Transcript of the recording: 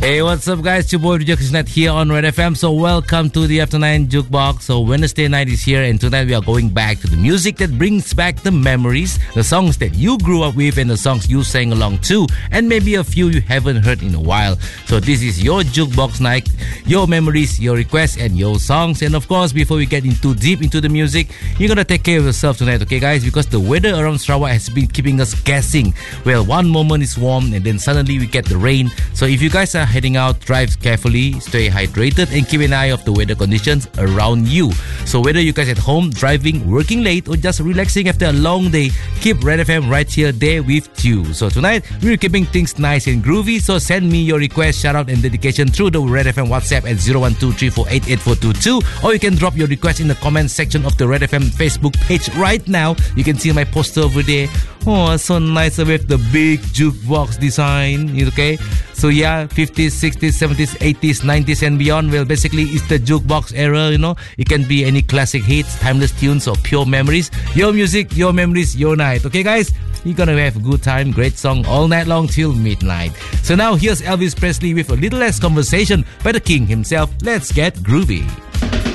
Hey, what's up, guys? Your boy DJ Krishnat here on Red FM. So welcome to the After 9 Jukebox. So Wednesday night is here, and tonight we are going back to the music that brings back the memories, the songs that you grew up with and the songs you sang along to, and maybe a few you haven't heard in a while. So this is your Jukebox night, your memories, your requests, and your songs. And of course, before we get too deep into the music, you're gonna take care of yourself tonight, okay, guys? Because the weather around Sarawak has been keeping us guessing. Well, one moment is warm, and then suddenly we get the rain. So if you guys are heading out, drive carefully, stay hydrated, and keep an eye of the weather conditions around you. So whether you guys at home, driving, working late, or just relaxing after a long day, keep Red FM right here there with you. So tonight, we're keeping things nice and groovy. So send me your request, shout out, and dedication through the Red FM WhatsApp at 01234888422, or you can drop your request in the comment section of the Red FM Facebook page right now. You can see my poster over there. Oh, so nice with the big jukebox design. Okay, so yeah, 50s, 60s, 70s, 80s, 90s, and beyond. Well, basically, it's the jukebox era. It can be any classic hits, timeless tunes, or pure memories. Your music, your memories, your night. Okay, guys, you're gonna have a good time, great song all night long till midnight. So now here's Elvis Presley with A Little Less Conversation by the King himself. Let's get groovy.